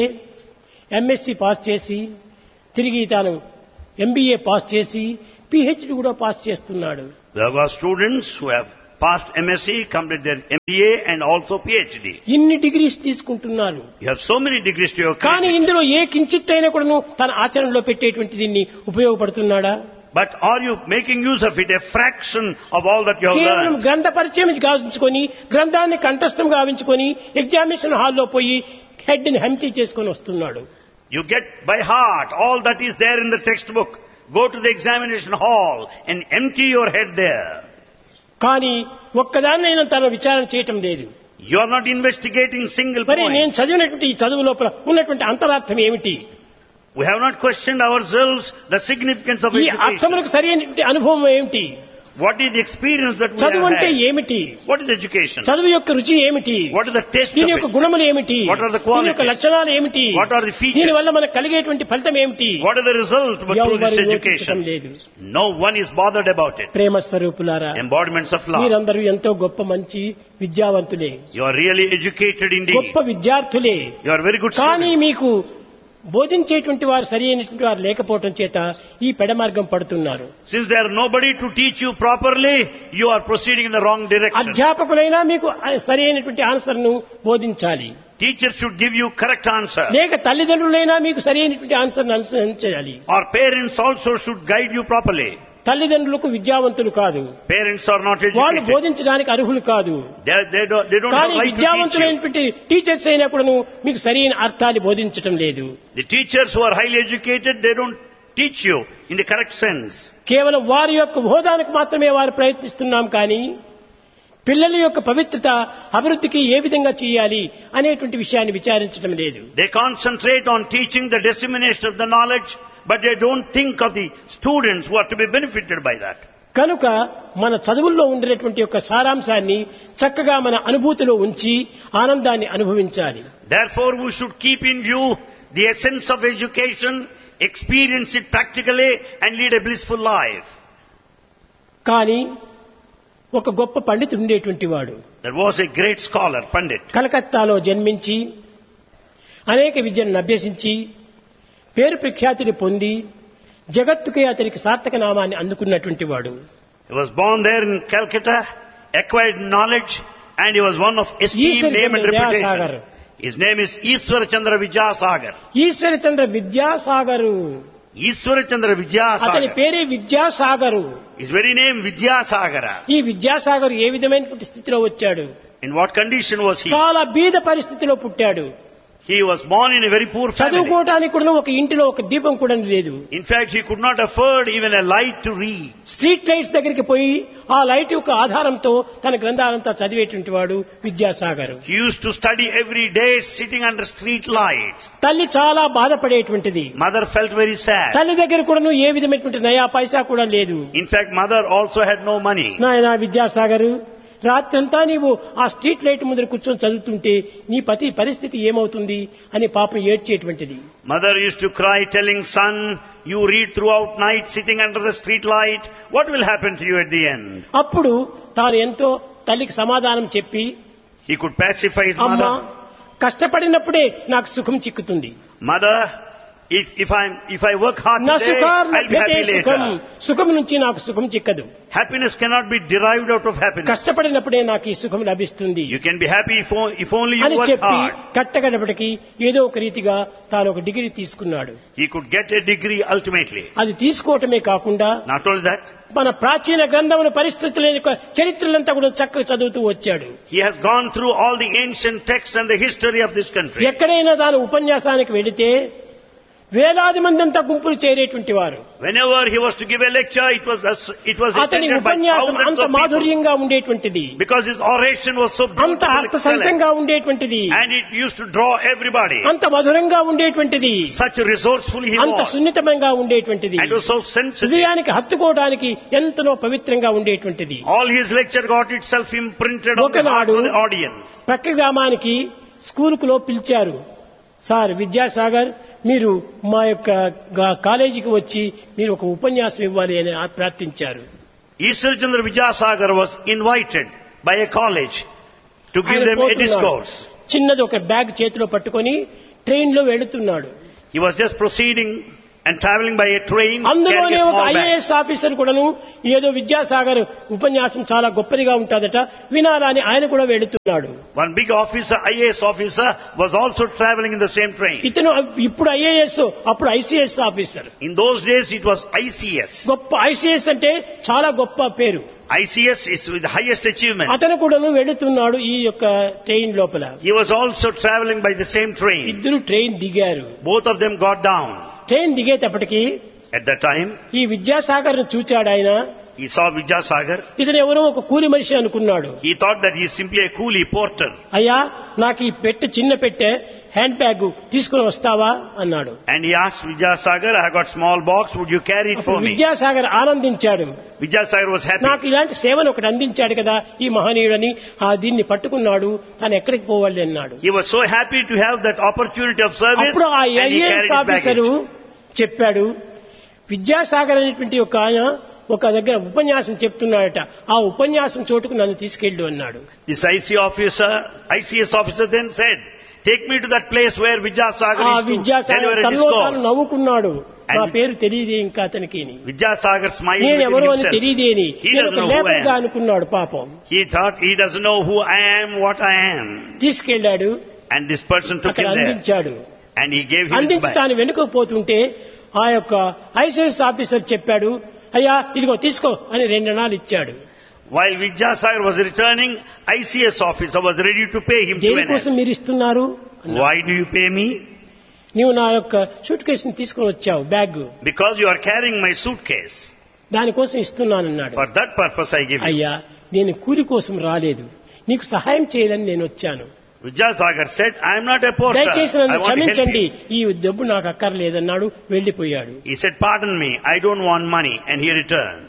ఎంఎస్సి పాస్ చేసి తిరిగి తాను ఎంబీఏ పాస్ చేసి పిహెచ్డి కూడా పాస్ చేస్తున్నాడు. There are students who have passed M S c, completed their M B A and also PhD. ఇన్ని డిగ్రీస్ తీసుకుంటున్నారు. You have so many degrees to your కానీ credit. ఇందులో ఏ కించిత్ అయినా కూడాను తన ఆచరణలో పెట్టేటువంటి దీన్ని ఉపయోగపడుతున్నాడా? But are you making use of it, a fraction of all that you have కేవలం learned? గ్రంథ పరిచయం గావించుకొని గ్రంథాన్ని కంఠస్థం గావించుకొని ఎగ్జామినేషన్ హాల్లో పోయి హెడ్ ని హంటీ చేసుకొని వస్తున్నాడు. You get by heart all that is there in the textbook. Go to the examination hall and empty your head there. కానీ ఒక్కదాన్నైనా తన విచారణ చేయటం లేదు. You are not investigating single మరి నేను point. చదివినటువంటి ఈ చదువు లోపల ఉన్నటువంటి అంతరార్థం ఏమిటి? We have not questioned ourselves the significance of ఈ education. అర్థములకు సరైనటువంటి అనుభవం ఏమిటి? What is the experience that we చదువు have అంటే had? ఏమిటి? What is education? చదువు యొక్క రుచి ఏమిటి? What is the taste దీని of యొక్క it? గుణములు ఏమిటి? What are the qualities? దీని యొక్క లక్షణాలు ఏమిటి? What are the features? దీని వల్ల మనకు కలిగేటువంటి ఫలితం ఏమిటి? What is the result but through ఎవరు this యోచించటం education? లేదు. No one is bothered about it. ప్రేమ స్వరూపులారా, Embodiments of love. మీరందరూ ఎంతో గొప్ప మంచి విద్యావంతులే, You are really educated indeed. గొప్ప విద్యార్థులే. You are very good కానీ students. మీకు బోధించేటువంటి వారు సరి అయినటువంటి వారు లేకపోవటం చేత ఈ పెడమార్గం పడుతున్నారు. Since there are nobody to teach you properly, you are proceeding in the wrong direction. అధ్యాపకులైనా మీకు సరి అయినటువంటి ఆన్సర్ ను బోధించాలి. Teachers should give you correct answer. లేక తల్లిదండ్రులైనా మీకు సరి అయినటువంటి ఆన్సర్ అనుసరించాలి. Or parents also should guide you properly. తల్లిదండ్రులకు విద్యావంతులు కాదు, Parents are not వాళ్ళు educated. బోధించడానికి అర్హులు కాదు. They, they don't, they don't have కానీ right to teach you. విద్యావంతులైనటువంటి teachers అయినా కూడాను మీకు సరైన అర్థాన్ని బోధించటం లేదు. The teachers who are highly educated, they don't teach you in the correct sense. కేవలం వారి యొక్క హోదానికి మాత్రమే వారు ప్రయత్నిస్తున్నాం కానీ పిల్లల యొక్క పవిత్రత అభివృద్ధికి ఏ విధంగా చేయాలి అనేటువంటి విషయాన్ని విచారించడం లేదు. They concentrate on teaching the dissemination of the knowledge, but they don't think of the students who are to be benefited by that. కనుక మన చదువుల్లో ఉండేటువంటి యొక్క సారాంశాన్ని చక్కగా మన అనుభూతిలో ఉంచి ఆనందాన్ని అనుభవించాలి. Therefore, we should keep in view the essence of education, experience it practically, and lead a blissful life. కానీ ఒక గొప్ప పండితుడు ఉండేటువంటి వాడు There was a great scholar, Pandit. కలకత్తాలో జన్మించి అనేక విద్యను అభ్యసించి పేరు ప్రఖ్యాతిని పొంది జగత్తుకే అతనికి సార్థక నామాన్ని అందుకున్నటువంటి వాడు. He was born there in Calcutta, acquired knowledge, and he was one of esteemed name and reputation. His name is Ishwar Chandra Vidyasagar. Eshwara Chandra Vidyasagar. Ishwar Chandra అతని Vidyasagar. పేరే Vidyasagar. His very name Vidyasagara. ఈ విద్యాసాగర్ ఏ విధమైనటువంటి స్థితిలో వచ్చాడు? In what condition was he? చాలా బీద పరిస్థితిలో పుట్టాడు. He was born in a very poor family. చదువుకోవడానికి కూడా ఒక ఇంటిలో ఒక దీపం కూడా లేదు. In fact, he could not afford even a light to read. Street lights దగ్గరికి పోయి ఆ లైట్ యొక్క ఆధారంతో తన గ్రంథాలంతా చదివేటువంటి వాడు Vidyasagar. He used to study every day sitting under street lights. తల్లి చాలా బాధపడేటువంటిది. Mother felt very sad. తల్లి దగ్గర కూడా ఏ విధమైనటువంటి నయా పైసా కూడా లేదు. In fact, mother also had no money. నాయనా విద్యాసాగర్, రాత్రంతా నీవు ఆ స్ట్రీట్ లైట్ ముందర కూర్చొని చదువుతుంటే నీ పతి పరిస్థితి ఏమవుతుంది అని పాపం ఏడ్చేటువంటిది. Mother used to cry telling son, you read throughout night sitting under the street light. What will happen to you at the end? అప్పుడు తాను ఎంతో తల్లికి సమాధానం చెప్పి, He could pacify his అమ్మా mother. కష్టపడినప్పుడే నాకు సుఖం చిక్కుతుంది. Mother, if, if, I'm, if I work hard నా today, సుఖార్ I'll be happy సుఖం later. సుఖం నుంచి నాకు సుఖం చిక్కదు. Happiness cannot be derived out of happiness. కష్టపడినప్పుడే నాకు ఈ సుఖం లభిస్తుంది You can be happy if, o- if only you అని work చెప్పి hard. కట్టగడపటికి ఏదో ఒక రీతిగా తాను ఒక డిగ్రీ తీసుకున్నాడు. He could get a degree ultimately. అది తీసుకోవటమే కాకుండా Not only that, మన ప్రాచీన గ్రంథముల పరిస్థితుల యొక్క చరిత్రలంతా కూడా చక్కగా చదువుతూ వచ్చాడు. he has gone through all the ancient texts and the history of this country. ఎక్కడైనా తాను ఉపన్యాసానికి వెళితే వేలాది మంది అంతా గుంపులు చేరేటువంటి వారు. Whenever he was to give a lecture, it was it was అతని attended by ఉపన్యాసం thousands అంత of people. మాధుర్యంగా ఉండేటువంటిది, Because his oration was so అంత beautiful, excellent, అర్థసహితంగా ఉండేటువంటిది, and it used to draw everybody. అంత మధురంగా ఉండేటువంటిది, Such resourceful he అంత was, సున్నితంగా ఉండేటువంటిది, and was so sensitive. హృదయానికి హత్తుకోవడానికి ఎంతనో పవిత్రంగా ఉండేటువంటిది. All his lecture got itself imprinted on the hearts of the audience. ప్రక్క గ్రామానికి స్కూలుకులో పిలిచారు. సార్ విద్యాసాగర్, మీరు మా యొక్క గా- కాలేజీకి వచ్చి మీరు ఒక ఉపన్యాసం ఇవ్వాలి అని ఆ- ప్రార్థించారు. Ishwar Chandra Vidyasagar was invited by a college to give ఆయన them a పోతున్నాడు. discourse. చిన్నది ఒక బ్యాగ్ చేతిలో పట్టుకొని ట్రైన్ లో వెళుతున్నాడు. He was just proceeding and traveling by a train, carrying అందులోనే a ఒక small bag. ఐఏఎస్ ఆఫీసర్ కూడాను ఏదో విద్యాసాగర్ ఉపన్యాసం చాలా గొప్పదిగా ఉంటుందట వినాలని ఆయన కూడా వెళుతున్నాడు. One big officer, I A S officer, was also traveling in the same train. ఇతను ఇప్పుడు ఐఏఎస్, అప్పుడు ICS officer. In those days, it was I C S. గొప్ప ఐసీఎస్ అంటే చాలా గొప్ప పేరు. I C S is with the highest achievement. అతను కూడాను వెళుతున్నాడు ఈ యొక్క ట్రైన్ లోపల. He was also traveling by the same train. ఇద్దరు ట్రైన్ దిగారు. Both of them got down. Train దిగేటప్పటికి At that time, ఈ విద్యాసాగర్ ను చూచాడు ఆయన. he saw Vidyasagar. ఇతను ఎవరో ఒక కూలి మనిషి అనుకున్నాడు. He thought that he is simply a coolie porter. అయ్యా, నాకు ఈ పెట్టె చిన్న పెట్టె హ్యాండ్ బ్యాగ్ తీసుకుని వస్తావా అన్నాడు. And he asked Vidyasagar, I got small box, would you carry it for అప్పుడు me? Vidyasagar ఆనందించాడు. Vidyasagar was happy. నాకు ఇలాంటి సేవను ఒకటి అందించాడు కదా ఈ మహనీయుడని, ఆ దీన్ని పట్టుకున్నాడు, తాను ఎక్కడికి పోవాలి అన్నాడు. He was so happy to have that opportunity of service, అప్పుడు ఆ and he carried IAS his officer baggage. చెప్పాడు, విద్యాసాగర్ అనేటువంటి ఒక ఆయన ఒక దగ్గర ఉపన్యాసం చెప్తున్నాడట, ఆ ఉపన్యాసం చోటుకు నన్ను తీసుకెళ్ళు అన్నాడు. This I C officer, I C S officer then said, take me to that place where Vidyasagar ఆ is to Vidyasagar deliver a తనలో తాను discourse. నవ్వుకున్నాడు. నా And- పేరు తెలియదే ఇంకా అతనికి, Vidyasagar smiled నేను within ఎవరు అని himself. తెలియదే అని He నేను doesn't ఒక know who I లేబర్గా am. అనుకున్నాడు పాపం. He thought he doesn't know who I am, what I am. తీసుకెళ్లాడు, And this person took అక్కడ him there. అందించాడు. And he gave him his అందించి bag. తాను వెనుకకు పోతుంటే ఆ యొక్క ఐసీఎస్ ఆఫీసర్ చెప్పాడు, అయ్యా ఇదిగో తీసుకో అని రెండు అణాలు ఇచ్చాడు. While Vidyasagar was returning, I C S officer was ready to pay him two దేనికోసం annas. మీరు ఇస్తున్నారు? Why do you pay me? నీవు నా యొక్క సూట్ కేసుని తీసుకొని వచ్చావు, bag, Because you are carrying my suitcase. దానికోసం ఇస్తున్నానన్నాడు. For that purpose I give you. అయ్యా, నేను కూలి కోసం రాలేదు, నీకు సహాయం చేయాలని నేను వచ్చాను. Vidyasagar said, I am not a porter. దయచేసి I నన్ను want to help క్షమించండి, you. ఈ డబ్బు నాకు అక్కర్లేదన్నాడు. వెళ్లిపోయాడు. He said, pardon me, I don't want money. And he returned.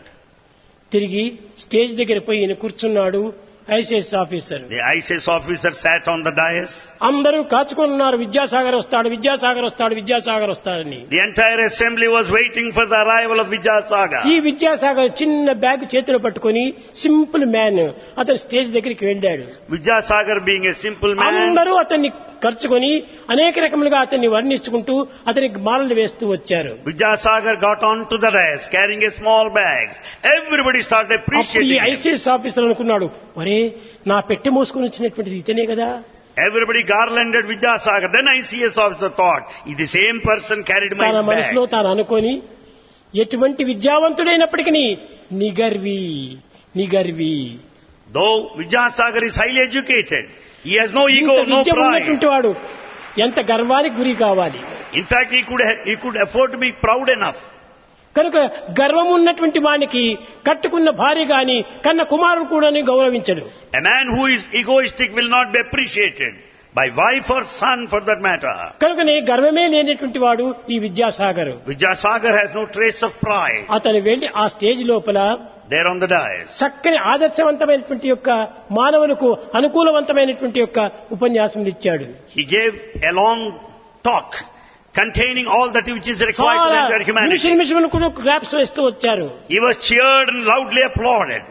తిరిగి స్టేజ్ దగ్గర పోయి ఈయన కూర్చున్నాడు. ICS officer The I C S officer sat on the dais. అందరూ కాచుకొని ఉన్నారు, విద్యాసాగర్ వస్తాడు, విద్యాసాగర్ వస్తాడు, విద్యాసాగర్ వస్తాడని. The entire assembly was waiting for the arrival of Vidyasagar. ఈ విద్యాసాగర్ చిన్న బ్యాగ్ చేతిలో పట్టుకొని సింపుల్ మ్యాన్ అతను స్టేజ్ దగ్గరికి వెళ్ళాడు. Vidyasagar being a simple man, అందరూ అతన్ని ఖర్చుకొని అనేక రకములుగా అతన్ని వర్ణించుకుంటూ అతనికి మాలలు వేస్తూ వచ్చారు. Vidyasagar got onto the dais carrying a small bags. Everybody started అప్పుడు ఈ appreciating him. ఐసీఎస్ ఆఫీసర్ అనుకున్నాడు, ఒరే నా పెట్టె మోసుకొని వచ్చినటువంటిది ఇతనే కదా. Everybody garlanded Vidyasagar. Then I C S officer thought, the same person carried my తన మనసులో bag. తాను అనుకొని, ఎటువంటి విద్యావంతుడైనప్పటికీ నిగర్వి నిగర్వి Though Vidyasagar is highly educated, he has no ఇంత ego, no విద్య pride. ఉన్నటువంటి వాడు ఎంత గర్వానికి గురి కావాలి. In fact, he could he could afford to be proud enough. కనుక గర్వం ఉన్నటువంటి వానికి కట్టుకున్న భార్య గాని కన్న కుమారుడు కూడా గౌరవించడు. A man who is egoistic will not be appreciated by wife or son for that matter. కనుకనే గర్వమే లేనటువంటి వాడు ఈ Vidyasagar. Vidyasagar has no trace of pride. అతను వెళ్లి ఆ స్టేజ్ లోపల There on the dais. చక్కని ఆదర్శవంతమైనటువంటి యొక్క మానవులకు అనుకూలవంతమైనటువంటి యొక్క ఉపన్యాసం ఇచ్చాడు. He gave a long talk containing all that which is required to the చాలా entire humanity. నిమిషం నిమిషం కూడా గ్రాప్స్ వేస్తూ వచ్చారు. He was cheered and loudly applauded.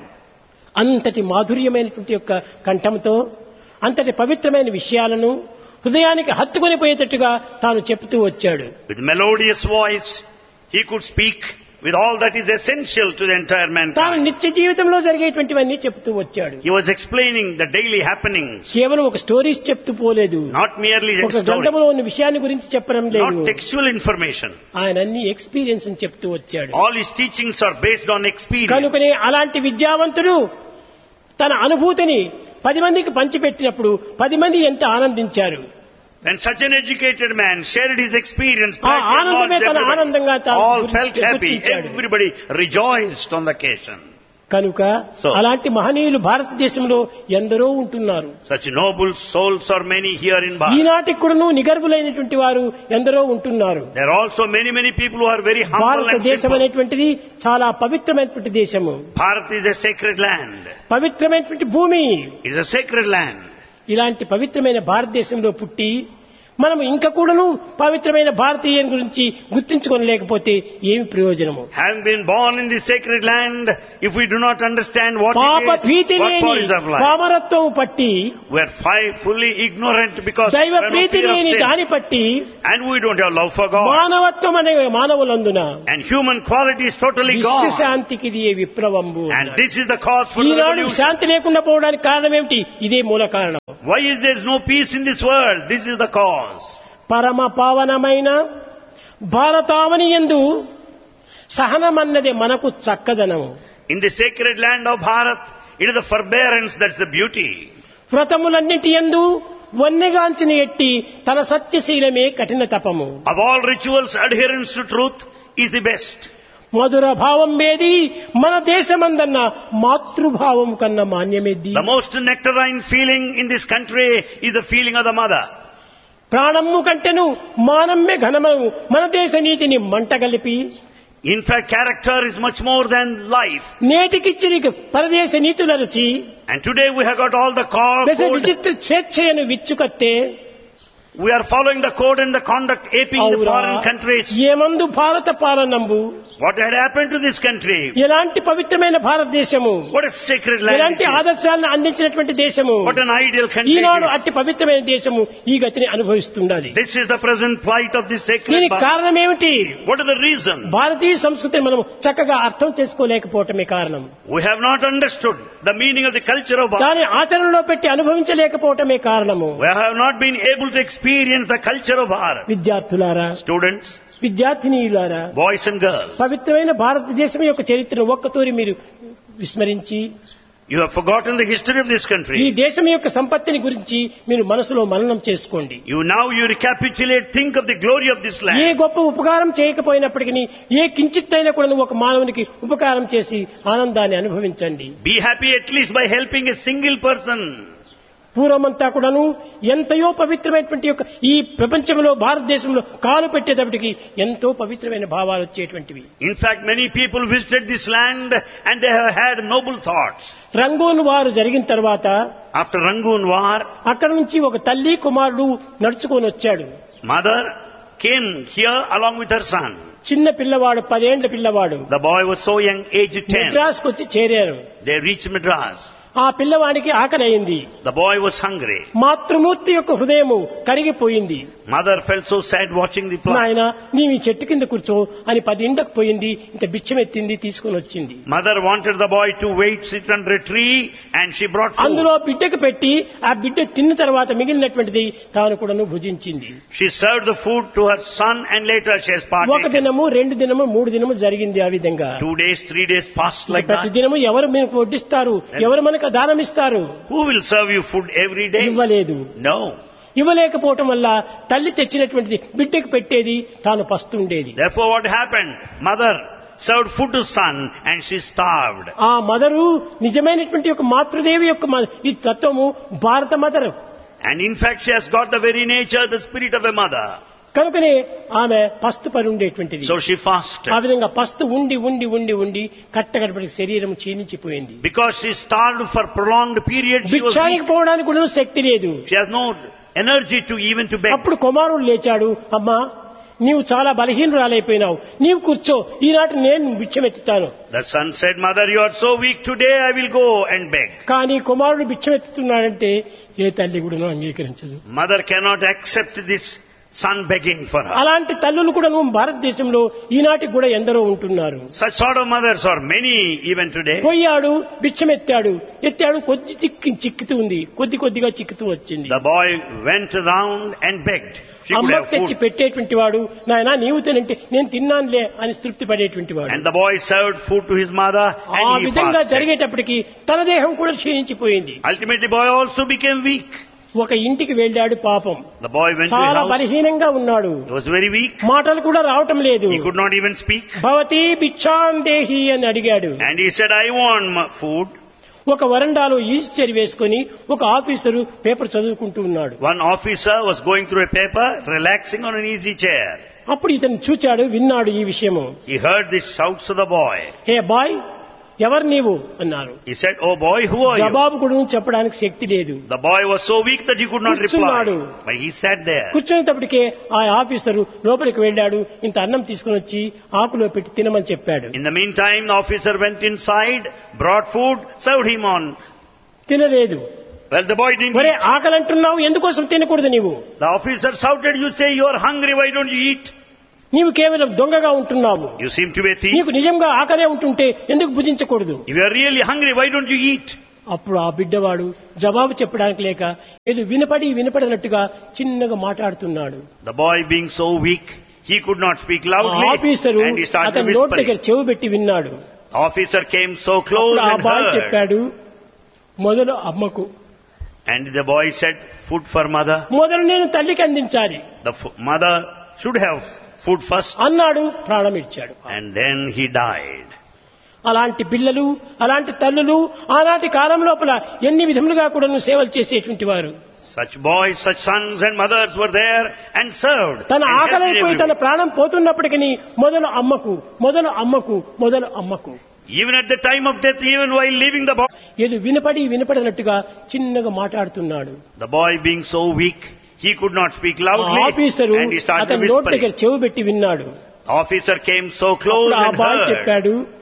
అంతటి మాధుర్యమైనటువంటి యొక్క కంఠంతో అంతటి పవిత్రమైన విషయాలను హృదయానికి హత్తుకొని పోయేటట్టుగా తాను చెప్తూ వచ్చాడు. With melodious voice, he could speak with all that is essential to the entire తాను mankind. నిత్య జీవితంలో జరిగేటువంటివన్నీ చెప్తూ వచ్చాడు. He was explaining the daily happenings, కేవలం ఒక స్టోరీస్ చెప్తూ పోలేదు, not merely a ఒక story, గ్రంథంలో ఉన్న విషయాన్ని గురించి చెప్పడం లేదు. not textual information. ఆయన అన్ని ఎక్స్పీరియన్స్ అని చెప్తూ వచ్చాడు. All his teachings are based on experience. కనుకనే అలాంటి విద్యావంతుడు తన అనుభూతిని పది మందికి పంచిపెట్టినప్పుడు పది మంది ఎంత ఆనందించారు. When such an educated man shared his experience, ఆ ఆనందమే తన ఆనందంగా తాను all felt happy. గుర్తించాడు. Everybody rejoiced on the occasion. కనుక So- అలాంటి మహనీయులు భారతదేశంలో ఎందరో ఉంటున్నారు. Such noble souls are many here in Bharat. ఈనాటికి కూడాను నిగర్వులైనటువంటి వారు ఎందరో ఉంటున్నారు. There are also many, many people who are very humble and భారతదేశం simple. అనేటువంటిది చాలా పవిత్రమైనటువంటి దేశము, Bharat is a sacred land. పవిత్రమైనటువంటి భూమి. It is a sacred land. ఇలాంటి పవిత్రమైన భారతదేశంలో పుట్టి మనం ఇంకా కూడాను పవిత్రమైన భారతీయం గురించి గుర్తించుకోలేకపోతే ఏమి ప్రయోజనము? Having been born in this sacred land, if we do not understand what పాప it is, భీతి what లేని for is of life, పామరత్వం పట్టి we are fi- fully ignorant because we దైవ have no Preethi fear of లేని sin. దాని పట్టి And we don't have love for God. మానవత్వం అనే మానవులందున And human quality is totally gone. విశ్వశాంతికి ఇది విప్లవంబు. And this is the cause for the Eenadu revolution. శాంతి లేకుండా పోవడానికి కారణం ఏమిటి? ఇదే మూల కారణం. Why is there no peace in this world? This is the cause. పరమ పావనమైన భారతావని యందు సహనమన్నది మనకు చక్కదనము. In the sacred land of Bharat, it is the forbearance that's the beauty. వ్రతములన్నిటి యందు వన్నెగాంచిన ఎట్టి తన సత్యశీలమే కఠిన తపము. Of all rituals, adherence to truth is the best. మధుర భావం వేది మన దేశమందన్న మాతృభావం కన్నా మాన్యమేది. The most nectarine feeling in this country is the feeling of the mother. ప్రాణము కంటెను మానమ్మే ఘనమము మన దేశ నీతిని మంటగలిపి In fact, character is much more than life. నేటికిచ్చిరి పరదేశ నీతులరచి And today we have got all the call, దశ code. విచిత్ర స్వేచ్ఛయను విచ్చుకత్తే We are following the code and the conduct aping the ఔరా, foreign countries. ఏమందు భారత పాలనంబు What had happened to this country? ఎలాంటి పవిత్రమైన భారతదేశము, What a sacred land ఎలాంటి it is. ఆదర్శాలను అందించినటువంటి దేశము, What an ideal country Eenadu it is. అట్టి పవిత్రమైన దేశము ఈ గతిని అనుభవిస్తుండాలి. This is the present plight of this sacred దీనికి Bharat. కారణం ఏమిటి? What is the reason? భారతీయ సంస్కృతిని మనం చక్కగా అర్థం చేసుకోలేకపోవటమే కారణం. We have not understood the meaning of the culture of Bharat. దాని ఆచరణలో పెట్టి అనుభవించలేకపోవటమే కారణము. We have not been able to experience the culture of Bharat. విద్యార్థులారా, Students, విద్యార్థినీయులారా, boys and girls, పవిత్రమైన భారతదేశం యొక్క చరిత్రను ఒక్కతూరి మీరు విస్మరించి you have forgotten the history of this ఈ country. దేశం యొక్క సంపత్తిని గురించి మీరు మనసులో మననం చేసుకోండి. You now you recapitulate, think of the glory of this A land. గొప్ప ఉపకారం చేయకపోయినప్పటికీ ఏ కించిత్తైనా కూడా నువ్వు ఒక మానవునికి ఉపకారం చేసి ఆనందాన్ని అనుభవించండి. Be happy at least by helping a single person. పూర్వమంతా కూడాను ఎంతయో పవిత్రమైనటువంటి యొక్క ఈ ప్రపంచంలో భారతదేశంలో కాలు పెట్టేటప్పటికి ఎంతో పవిత్రమైన భావాలు వచ్చేటువంటివి. In fact, many people visited this land and they have had noble thoughts. Rangoon వారు జరిగిన తర్వాత After Rangoon war, అక్కడ నుంచి ఒక తల్లి కుమారుడు నడుచుకొని వచ్చాడు. mother came here along with her son. చిన్న పిల్లవాడు, పదేండ్ల పిల్లవాడు. The boy was so young, aged ten. మెడ్రాస్కు వచ్చి చేరారు. They reached Madras. ఆ పిల్లవాడికి ఆకలి అయింది. The boy was hungry. మాతృమూర్తి యొక్క హృదయము కరిగిపోయింది. Mother felt so sad watching the plant. నాయన నీవు ఈ చెట్టు కింద కూర్చో అని పది ఇండకు పోయింది. ఇంత బిచ్చం ఎత్తింది, తీసుకుని వచ్చింది. Mother wanted the boy to wait, sit under a tree, and she brought food. అందులో బిడ్డకు పెట్టి ఆ బిడ్డ తిన్న తర్వాత మిగిలినటువంటిది తాను కూడాను భుజించింది. She served the food to her son and later she has ఒక partaken. దినము, రెండు దినము, మూడు దినము జరిగింది. ఆ విధంగా Two days, three days passed like ప్రతి that. దినము ఎవరు మీకు వడ్డిస్తారు, ఎవరు మనకు దానం ఇస్తారు? Who will serve you food every day? ఇవ్వలేదు. No. ఇవ్వలేకపోవటం వల్ల తల్లి తెచ్చినటువంటిది బిడ్డకు పెట్టేది, తాను పస్తుండేది. Therefore what happened? Mother served food to son and she starved. ఆ మదరు నిజమైనటువంటి ఒక మాతృదేవి యొక్క మ- ఈ తత్వము భారత mother. And in fact she has got the very nature, the spirit of a mother. కనుకనే ఆమె పస్తు పడి ఉండేటువంటిది. So she fasted. ఆ విధంగా పస్తు ఉండి ఉండి ఉండి ఉండి కట్టగడపటి శరీరం క్షీణించిపోయింది. Because she starved for prolonged period, she was భిక్షానికి weak. పోవడానికి కూడా శక్తి లేదు. She has no energy to even to beg. అప్పుడు కుమారుడు లేచాడు. అమ్మా, నీవు చాలా బలహీనురాలైపోయినావు, నీవు కూర్చో, ఈనాటి నేను భిక్షమెత్తుతాను. The son said, Mother, you are so weak, today I will go and beg. కానీ కుమారుడు భిక్షమెత్తుతున్నాడంటే ఏ తల్లి కూడా అంగీకరించదు. Mother cannot accept this son begging for her. అలాంటి తల్లులు కూడా భారతదేశంలో ఈనాటికి కూడా ఎందరో ఉంటున్నారు. Such sort of mothers are many even today. పోయాడు, భిక్షమెత్తాడు, ఎత్తాడు, కొద్ది చిక్కి చిక్కుతూ ఉంది, కొద్ది కొద్దిగా చిక్కుతూ వచ్చింది. The boy went around and begged. She could అమ్మకు have తెచ్చి food. పెట్టేటువంటి వాడు, నాయనా నీవు తినంటే నేను తిన్నానులే అని తృప్తి పడేటువంటి వాడు. And the boy served food to his mother ఆ and he విధంగా fasted. జరిగేటప్పటికి తన దేహం కూడా క్షీణించిపోయింది. Ultimately, boy also became weak. ఒక ఇంటికి వెళ్ళాడు పాపం. The boy went to a చాలా house. బలహీనంగా ఉన్నాడు. He was very weak. మాటలు కూడా రావటం లేదు. He could not even speak. భవతి భిక్షాం దేహి అని అడిగాడు. And he said, I want m- food. ఒక వరండాలో ఈస్చర్ వేసుకుని ఒక ఆఫీసరు పేపర్ చదువుకుంటూ ఉన్నాడు. One officer was going through a paper, relaxing on an easy chair. అప్పుడు ఇతను చూచాడు, విన్నాడు ఈ విషయము. He heard the shouts of the boy. Hey bye, ఎవరు నీవు అన్నారు. He said, oh boy, who are you? జవాబు కూడా చెప్పడానికి శక్తి లేదు. The boy was so weak that he could not కూర్చున్నాడు. reply. But he sat there. కూర్చునేటప్పటికే ఆ ఆఫీసరు లోపలికి వెళ్ళాడు, ఇంత అన్నం తీసుకుని వచ్చి ఆకులో పెట్టి తినమని చెప్పాడు. In the meantime, the officer went inside, brought food, served him on. తినలేదు. Well, the boy didn't ఒరే eat. ఆకలి అంటున్నావు, ఎందుకోసం తినకూడదు నీవు? The officer shouted, you say you are hungry, why don't you eat? నీవు కేవలం దొంగగా ఉంటున్నావు. You seem to be a thief. నీకు నిజంగా ఆకలే ఉంటుంటే ఎందుకు భుజించకూడదు? If you are really hungry, why don't you eat? అప్పుడు ఆ బిడ్డవాడు జవాబు చెప్పడానికి లేక ఏదో వినపడి వినపడినట్టుగా చిన్నగా మాట్లాడుతున్నాడు. The boy being so weak, he could not speak ఆ loudly, officer and he started అతని నోటి దగ్గర whispering. చెవి పెట్టి విన్నాడు. The officer came so close అప్పుడు ఆ and బాయ్ heard. చెప్పాడు, మొదలు అమ్మకు, And the boy said, food for mother. మొదలు నేను తల్లికి అందించాలి The f- mother should have food first. అన్నాడు. ప్రాణం ఇచ్చాడు. And then he died. అలాంటి పిల్లలు, అలాంటి తల్లులు ఆనాటి కాలం లోపల ఎన్ని విధములుగా కూడా సేవలు చేసేటువంటి వారు. Such boys, such sons and mothers were there and served. తన and helped ఆకలైపోయి తన everyone. ప్రాణం పోతున్నప్పటికీ మొదలు అమ్మకు, మొదలు అమ్మకు, మొదలు అమ్మకు. Even at the time of death, even while leaving the body, ఏదో వినపడి వినపడినట్టుగా చిన్నగా మాట్లాడుతున్నాడు. the boy being so weak, he could not speak ఆ loudly, officer and he started అతని నోటి దగ్గర whispering. చెవి పెట్టి విన్నాడు. Officer came so close అప్పుడు ఆ and బాయ్ heard. చెప్పాడు,